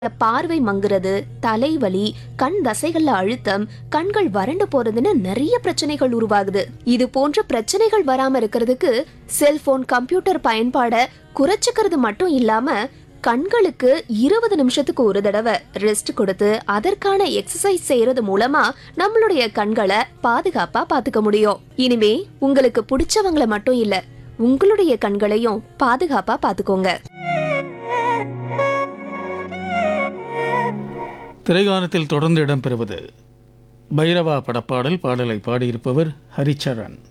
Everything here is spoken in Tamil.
பார்வை மங்குறது, தலைவலி, கண் தசைகள்ல அழுத்தம், கண்கள் வறண்டு போறதுன்னு நிறைய பிரச்சனைகள் உருவாகுது. இது போன்ற பிரச்சனைகள் வராம இருக்கிறதுக்கு செல்போன், கம்ப்யூட்டர் பயன்பாட குறைச்சுக்கிறது மட்டும் இல்லாம கண்களுக்கு 20 நிமிஷத்துக்கு ஒரு தடவை ரெஸ்ட் கொடுத்து அதற்கான எக்ஸசைஸ் செய்யறது மூலமா நம்மளுடைய கண்களை பாதுகாப்பா பாத்துக்க முடியும். இனிமே உங்களுக்கு பிடிச்சவங்கள மட்டும் இல்ல, உங்களுடைய கண்களையும் பாதுகாப்பா பாத்துக்கோங்க. திரைகானத்தில் தொடர்ந்து இடம்பெறுவது பைரவா படப்பாடல். பாடலை பாடியிருப்பவர் ஹரிச்சரன்.